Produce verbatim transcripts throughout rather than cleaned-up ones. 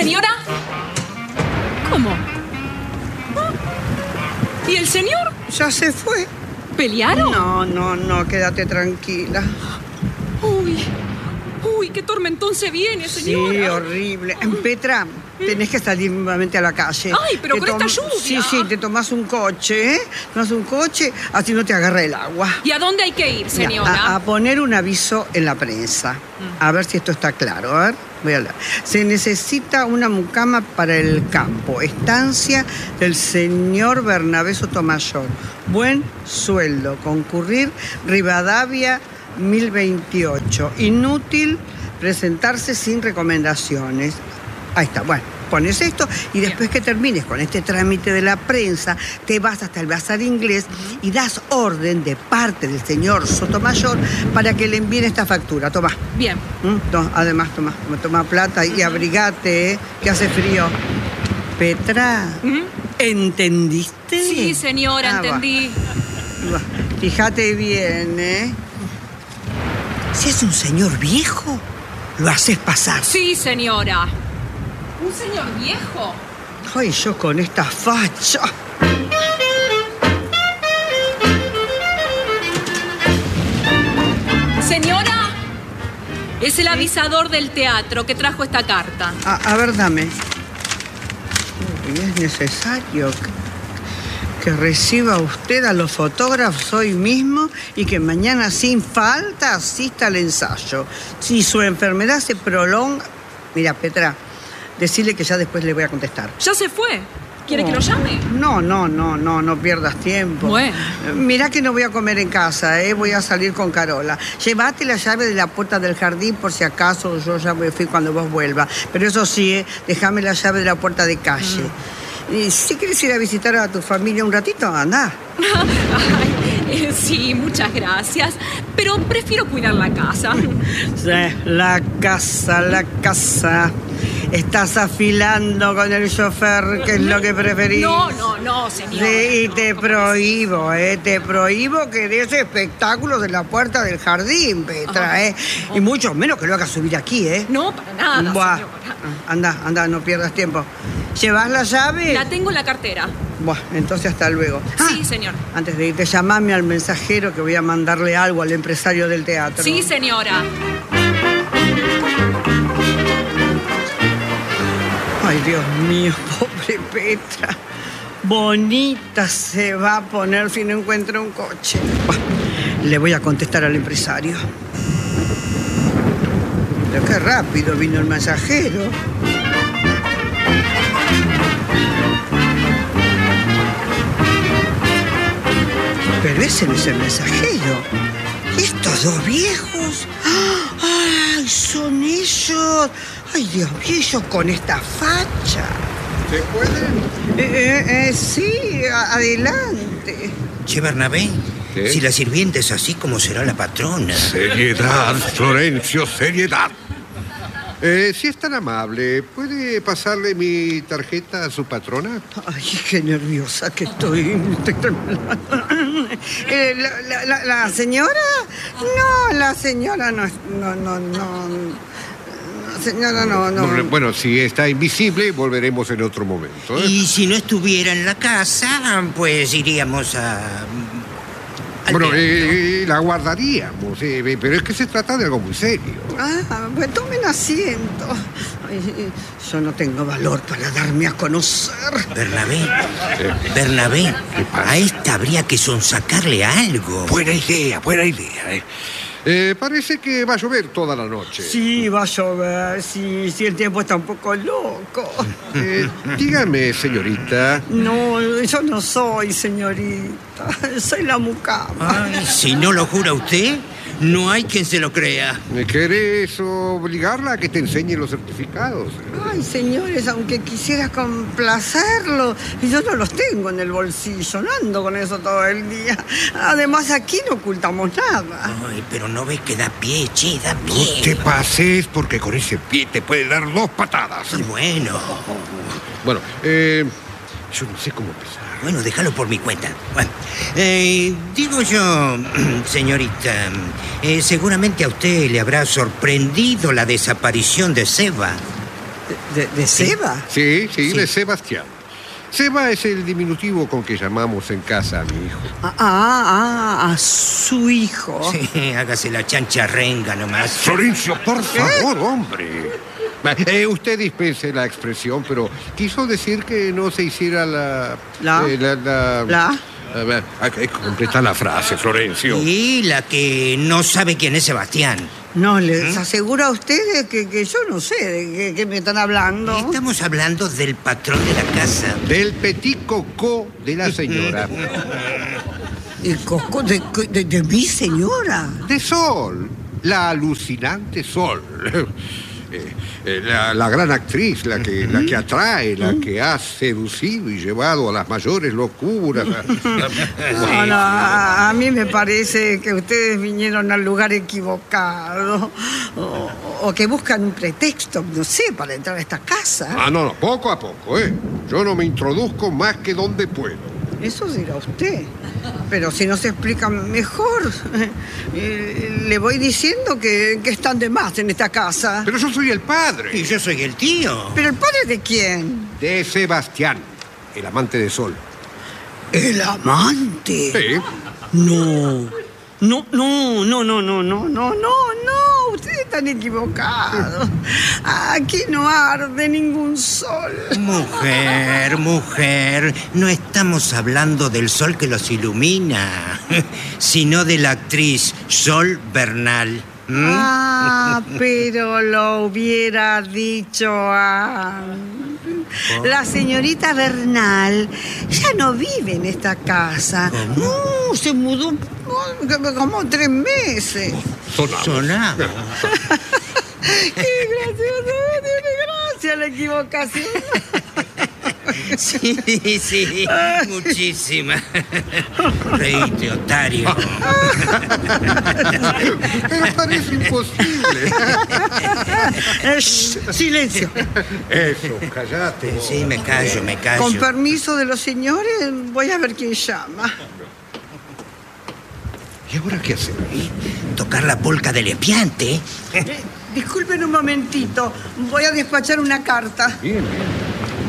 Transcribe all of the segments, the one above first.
¿Señora? ¿Cómo? ¿Y el señor? Ya se fue. ¿Pelearon? No, no, no, quédate tranquila. Uy, uy, qué tormentón se viene, señora. Sí, horrible. Petra, tenés que salir nuevamente a la calle. Ay, pero Te con esta tom- lluvia. Sí, sí, te tomás un coche, ¿eh? Tomás un coche, así no te agarra el agua. ¿Y a dónde hay que ir, Mira, señora? a, a poner un aviso en la prensa. A ver si esto está claro. A ver, voy a hablar. Se necesita una mucama para el campo. Estancia del señor Bernabé Sotomayor. Buen sueldo. Concurrir Rivadavia mil veintiocho. Inútil presentarse sin recomendaciones. Ahí está, bueno. Pones esto y después que termines con este trámite de la prensa, te vas hasta el bazar inglés y das orden de parte del señor Sotomayor para que le envíen esta factura. Toma. Bien. ¿Mm? No, además, toma, toma plata y abrigate, ¿eh? Que hace frío. Petra, ¿Mm? ¿entendiste? Sí, señora, Ah, entendí. va. Fíjate bien, ¿eh? Si es un señor viejo, lo haces pasar. Sí, señora. ¿Un señor viejo? Ay, yo con esta facha. Señora, es el avisador del teatro que trajo esta carta. A, a ver, dame. Uy, es necesario que, que reciba usted a los fotógrafos hoy mismo y que mañana sin falta asista al ensayo. Si su enfermedad se prolonga... Mira, Petra, decirle que ya después le voy a contestar. ¿Ya se fue? ¿Quiere No. que lo llame? No, no, no, no, no pierdas tiempo. Bueno. Mirá que no voy a comer en casa, ¿eh? Voy a salir con Carola. Llévate la llave de la puerta del jardín por si acaso yo ya me fui cuando vos vuelvas. Pero eso sí, ¿eh? Déjame la llave de la puerta de calle. Mm. Y si quieres ir a visitar a tu familia un ratito, anda. Ay, eh, sí, muchas gracias. Pero prefiero cuidar la casa. Sí, la casa, la casa. Estás afilando con el chofer, que es lo que preferís. No, no, no, señora. Sí, y no, te ¿cómo prohíbo, ¿eh? Te prohíbo que des espectáculos en la puerta del jardín, Petra, Ah. ¿eh? Y mucho menos que lo hagas subir aquí, ¿eh? No, para nada, Buah. señora. Anda, anda, no pierdas tiempo. ¿Llevas la llave? La tengo en la cartera. Buah, entonces hasta luego. Sí, Ah, señor. antes de irte, llamame al mensajero que voy a mandarle algo al empresario del teatro. Sí, señora. Ay, Dios mío, pobre Petra. Bonita se va a poner si no encuentra un coche. Buah, le voy a contestar al empresario. Pero qué rápido vino el mensajero. Pero ese no es el mensajero. ¿Y estos dos viejos? ¡Ay, son ellos! ¡Ay, Dios mío, ellos con esta facha! ¿Se pueden? Eh, eh, eh, sí, a- adelante. Che, Bernabé, ¿Qué? si la sirvienta es así, ¿cómo será la patrona? Seriedad, Florencio, seriedad. Eh, si es tan amable, ¿puede pasarle mi tarjeta a su patrona? Ay, qué nerviosa que estoy. Estoy temblando. Eh, la, la- la- la señora? No, la señora no es... No, no, no. La señora no, no. Bueno, si está invisible, volveremos en otro momento. ¿eh? Y si no estuviera en la casa, pues iríamos a... al Bueno, teatro. eh, la guardaríamos, eh, pero es que se trata de algo muy serio. Ah, pues tomen asiento. Ay, yo no tengo valor para darme a conocer. Bernabé, Bernabé, pasa? a esta habría que sonsacarle algo. Buena idea, buena idea. Eh. Eh, parece que va a llover toda la noche. Sí, va a llover. Sí, sí, el tiempo está un poco loco. Eh, dígame, señorita. No, yo no soy señorita. Soy la mucama. Ay, si no lo jura usted, no hay quien se lo crea. ¿Querés obligarla a que te enseñe los certificados? Ay, señores, aunque quisiera complacerlo, yo no los tengo en el bolsillo, no ando con eso todo el día. Además, aquí no ocultamos nada. Ay, pero no ves que da pie, che, da No pie. te pases porque con ese pie te puede dar dos patadas. Y bueno, Bueno, eh, yo no sé cómo empezar. bueno, déjalo por mi cuenta. Bueno, eh, digo yo, señorita, eh, seguramente a usted le habrá sorprendido la desaparición de Seba. ¿De, de, de Seba? Sí, sí, Sí. de Sebastián. Seba es el diminutivo con que llamamos en casa a mi hijo. Ah, ah, ah, a su hijo. Sí, hágase la chancharrenga nomás. Florencio, por favor, hombre. Eh, usted dispense la expresión, pero quiso decir que no se hiciera la... ¿La? eh, la, la- ¿La? A ver, hay que completar la frase, Florencio. Y la que no sabe quién es Sebastián. No, les aseguro a ustedes que, que yo no sé de qué, qué me están hablando. Estamos hablando del patrón de la casa. Del petit coco de la señora. ¿El coco de, de, de mi señora? De Sol, la alucinante Sol. Eh, eh, la, la gran actriz, la que, la que atrae, la que ha seducido y llevado a las mayores locuras. No, no, a, a mí me parece que ustedes vinieron al lugar equivocado o, o que buscan un pretexto, no sé, para entrar a esta casa. Ah, no, no, poco a poco, ¿eh? Yo no me introduzco más que donde puedo. Eso dirá usted. Pero si no se explica mejor, eh, le voy diciendo que, que están de más en esta casa. Pero yo soy el padre. Y yo soy el tío. ¿Pero el padre de quién? De Sebastián, el amante de Sol. ¿El amante? Sí. No. No, no, no, no, no, no, no, no, no. Ustedes están equivocados. Aquí no arde ningún sol. Mujer, mujer, no estamos hablando del sol que los ilumina, sino de la actriz Sol Bernal. ¿Mm? Ah, pero lo hubiera dicho antes. La señorita Bernal ya no vive en esta casa. ¿Cómo? No, se mudó oh, como tres meses. Sonamos. Sonaba. ¡Qué gracioso! ¡Tiene gracia la equivocación! Sí, sí, muchísima. Reíte, otario. Pero parece imposible. Eh, shh, silencio. Eso, callate. Sí, me callo, me callo. Con permiso de los señores, voy a ver quién llama. ¿Y ahora qué hacemos? Tocar la polca del espiante. Eh, disculpen un momentito, voy a despachar una carta. Bien, bien.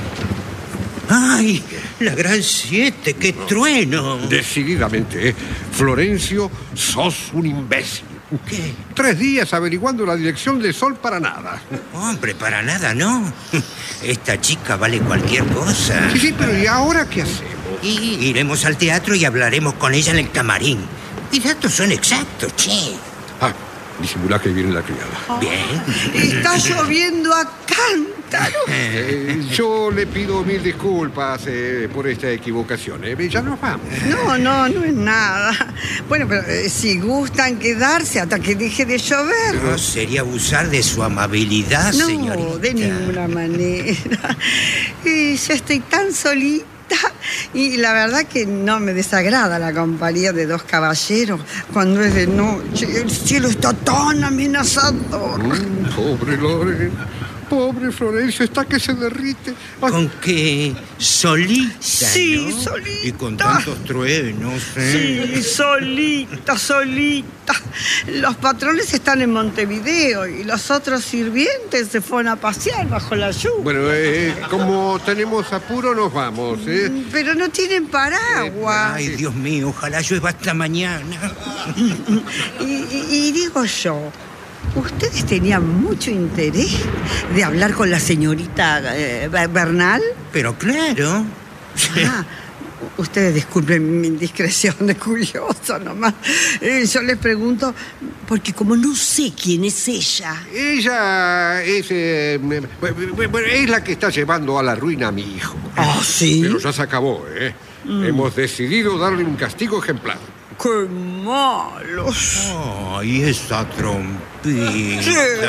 ¡Ay! La gran siete, qué trueno. Decididamente, ¿eh? Florencio, sos un imbécil. ¿Qué? Tres días averiguando la dirección de Sol para nada. Hombre, para nada, ¿no? Esta chica vale cualquier cosa. Sí, sí, pero ¿y ahora qué hacemos? Y iremos al teatro y hablaremos con ella en el camarín. Mis datos son exactos, che. Ah, disimulá que viene la criada. Bien. Está lloviendo a cántaro. Eh, yo le pido mil disculpas eh, por esta equivocación. Eh. Ya nos vamos. No, no, no es nada. Bueno, pero eh, si gustan quedarse hasta que deje de llover. No sería abusar de su amabilidad, No, señorita. de ninguna manera. Y yo estoy tan solita. Y la verdad que no me desagrada la compañía de dos caballeros cuando es de noche. El cielo está tan amenazador. Mm, pobre Loren. Pobre Florencio, está que se derrite. Ay, Con que solita, Sí, ¿no? solita. Y con tantos truenos, ¿eh? Sí, solita, solita. Los patrones están en Montevideo y los otros sirvientes se fueron a pasear bajo la lluvia. Bueno, eh, como tenemos apuro, nos vamos. ¿eh? Pero no tienen paraguas. Ay, Dios mío, ojalá llueva hasta mañana. Y, y- y digo yo, ¿ustedes tenían mucho interés de hablar con la señorita eh, Bernal? Pero claro. Ah, ustedes disculpen mi indiscreción de curioso nomás. Eh, yo les pregunto, porque como no sé quién es ella. Ella es, eh, bueno, es la que está llevando a la ruina a mi hijo. Ah, ¿sí? Pero ya se acabó, ¿eh? Hemos decidido darle un castigo ejemplar. ¡Qué malos! Ay, esa trompita.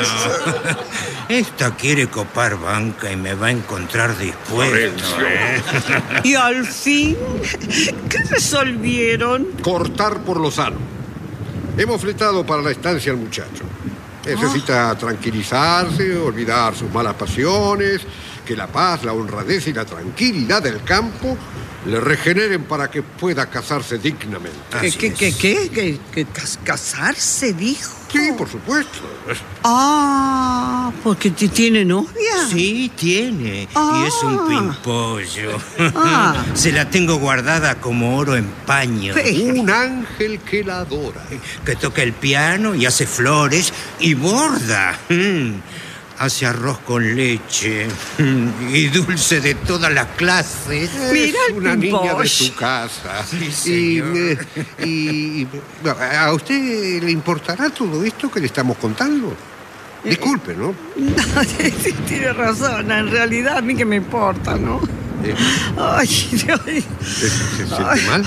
Esta quiere copar banca y me va a encontrar dispuesto. ¿eh? Y al fin, ¿qué resolvieron? Cortar por lo sano. Hemos fletado para la estancia al muchacho. Necesita tranquilizarse, olvidar sus malas pasiones, que la paz, la honradez y la tranquilidad del campo le regeneren para que pueda casarse dignamente. ¿Qué, Así qué, es. qué, qué? ¿Que, que cas- casarse, dijo? Sí, por supuesto. Ah, porque t- tiene novia. Sí, tiene. Ah. Y es un pimpollo. Ah. Se la tengo guardada como oro en paño. Sí. Un ángel que la adora. Que toca el piano y hace flores y borda. Mm. Hace arroz con leche mm. y dulce de todas las clases. Mira Es el una niña de pimpollo. su casa. Sí, y, señor. eh, y, no, ¿a usted le importará todo esto que le estamos contando? Disculpe, ¿no? No, sí, tiene razón. En realidad, a mí que me importa, ¿no? Eh, Ay, Dios. ¿Se, se siente Ay. mal?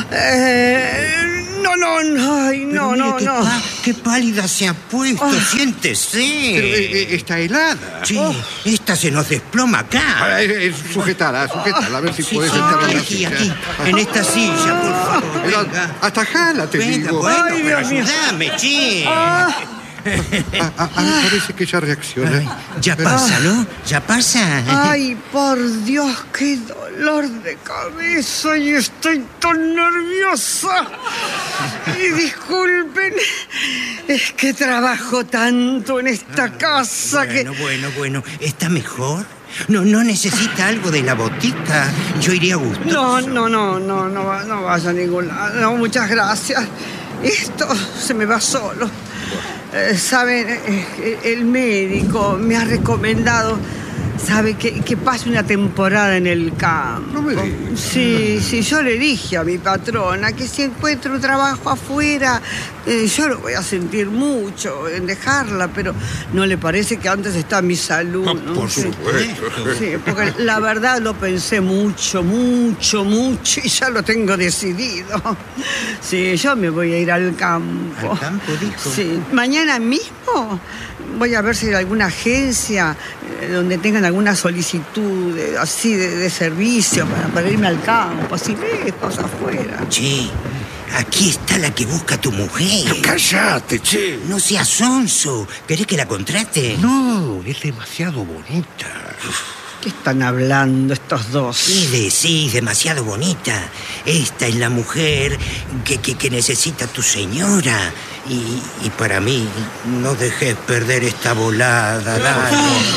Eh, no, no, no, ay, no, Pero no, mire, qué, no. pa- qué pálida se ha puesto. Ah. Siéntese. Pero eh, eh, está helada. Sí, Oh. esta se nos desploma acá. Ah, eh, eh, sujetala, sujetala, a ver si Sí, puedes sí, sentarla en la aquí, silla. aquí, en esta silla, por favor, Pero venga. hasta jala, te Venga, digo. bueno, Ay, pero Dios mío. ayúdame, che. Ah, Ah, ah, ah, parece que ya reacciona. Ay, ya pasa, ¿no? Ya pasa. ay, por Dios, qué dolor de cabeza y estoy tan nerviosa. Y disculpen, es que trabajo tanto en esta casa que... Bueno, bueno, bueno. ¿Está mejor? No, no necesita algo de la botica. Yo iría a gusto. No, no, no, no, no, va- no vaya a ningún lado. No, muchas gracias. Esto se me va solo. Eh, Saben, Eh, el médico me ha recomendado, sabe, que, que pase una temporada en el campo. No me digas. Sí, sí, yo le dije a mi patrona que si encuentro trabajo afuera, eh, yo lo voy a sentir mucho en dejarla, pero ¿no le parece que antes está mi salud? Ah, ¿no? por Sí. supuesto. Sí, porque la verdad lo pensé mucho, mucho, mucho y ya lo tengo decidido. Sí, yo me voy a ir al campo. ¿Al campo, dijo? Sí, mañana mismo voy a ver si hay alguna agencia eh, donde tengan alguna solicitud de- así de, de servicio para, para irme al campo, así lejos, afuera. Che, aquí está la que busca tu mujer. Cállate, che. No seas sonso. ¿Querés que la contrate? No, es demasiado bonita. ¿Qué están hablando estos dos? Sí, de- sí, demasiado bonita. Esta es la mujer que, que, que necesita tu señora. Y, y para mí, no dejes perder esta volada, dale.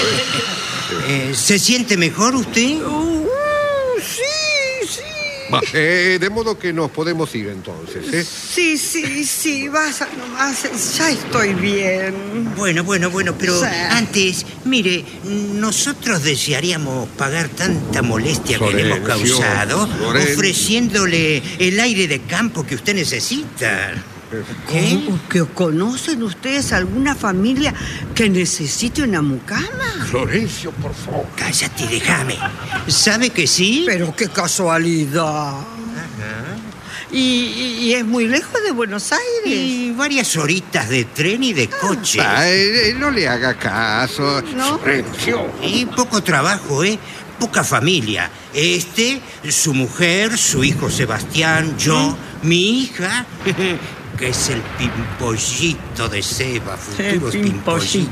Eh, ¿Se siente mejor usted? Uh, sí, sí. Va, eh, de modo que nos podemos ir entonces, ¿eh? Sí, sí, sí, vas a nomás, ya estoy bien. Bueno, bueno, bueno, pero Sí. antes, mire, nosotros desearíamos pagar tanta molestia que le hemos Florencio, causado Florencio. ofreciéndole el aire de campo que usted necesita. ¿Qué? ¿Cómo? ¿Que conocen ustedes alguna familia que necesite una mucama? Florencio, por favor. Cállate y déjame. ¿Sabe que sí? Pero qué casualidad. ¿Y, y- y es muy lejos de Buenos Aires? Y varias horitas de tren y de coche. Ah, eh, eh, no le haga caso. ¿No? Florencio. Y poco trabajo, ¿eh? Poca familia. Este, su mujer, su hijo Sebastián, yo, mi hija, que es el pimpollito de Seba, futuros El pimpollitos.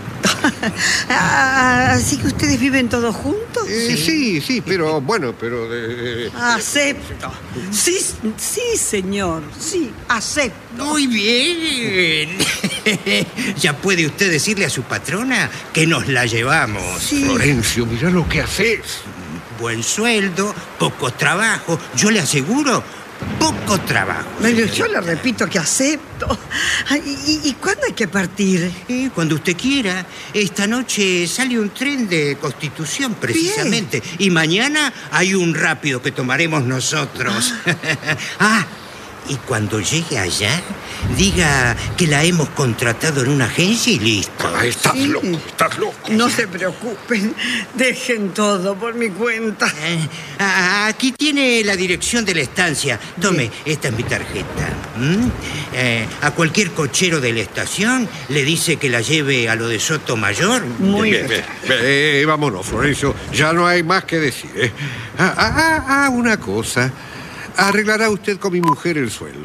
Ah, Así que ustedes viven todos juntos. Eh, sí, sí, pero bueno, pero... eh, Acepto. Sí, sí, señor. Sí, acepto. Muy bien. Ya puede usted decirle a su patrona que nos la llevamos. Sí. Florencio, mira lo que haces. Buen sueldo, poco trabajo. Yo le aseguro, poco trabajo. Pero yo le repito que acepto. Ay, ¿Y, y cuándo hay que partir? Eh, cuando usted quiera. Esta noche sale un tren de Constitución, precisamente. Y mañana hay un rápido que tomaremos nosotros. Ah, y cuando llegue allá, diga que la hemos contratado en una agencia y listo. Ah, estás Sí. loco, estás loco. No se preocupen. Dejen todo por mi cuenta. Eh, ah, aquí tiene la dirección de la estancia. Tome, esta es mi tarjeta. ¿Mm? Eh, a cualquier cochero de la estación le dice que la lleve a lo de Sotomayor. Muy Bien, bien. bien. Eh, vámonos, Florencio. Ya no hay más que decir. ¿eh? Ah, ah, ah, ah, una cosa. Arreglará usted con mi mujer el sueldo.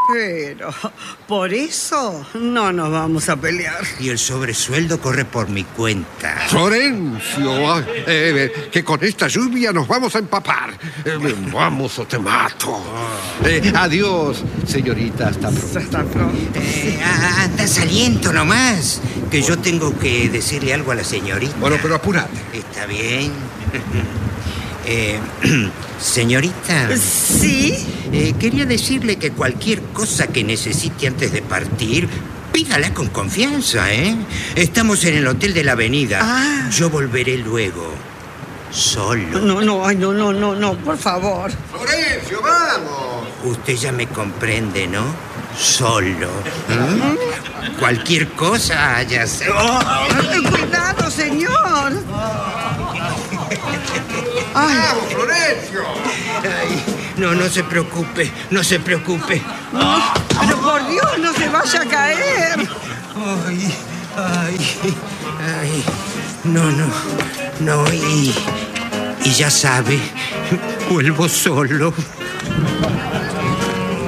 Pero por eso no nos vamos a pelear. Y el sobresueldo corre por mi cuenta. Florencio, ah, eh, que con esta lluvia nos vamos a empapar. Eh, vamos o te mato. Eh, adiós, señorita, hasta pronto. Hasta pronto. Eh, anda saliendo nomás, que yo tengo que decirle algo a la señorita. Bueno, pero apúrate. Está bien. Eh, señorita. ¿Sí? Eh, quería decirle que cualquier cosa que necesite antes de partir, pídala con confianza, ¿eh? Estamos en el hotel de la avenida. Ah. Yo volveré luego. Solo. No, no, ay, no, no, no, no, por favor. Florencio, vamos. Usted ya me comprende, ¿no? Solo. ¿Mm? Cualquier cosa, ya sé. Ay, cuidado, señor. Ay, ¡Vamos, Florencio! Ay, no, no se preocupe, no se preocupe. no, pero por Dios, no se vaya a caer. Ay, ay, ay. No, no, no, y, y ya sabe, vuelvo solo.